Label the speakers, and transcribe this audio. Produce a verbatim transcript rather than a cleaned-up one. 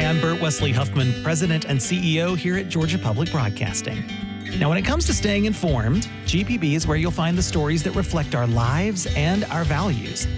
Speaker 1: Hi, I'm Burt Wesley Huffman, President and C E O here at Georgia Public Broadcasting. Now, when it comes to staying informed, G P B is where you'll find the stories that reflect our lives and our values.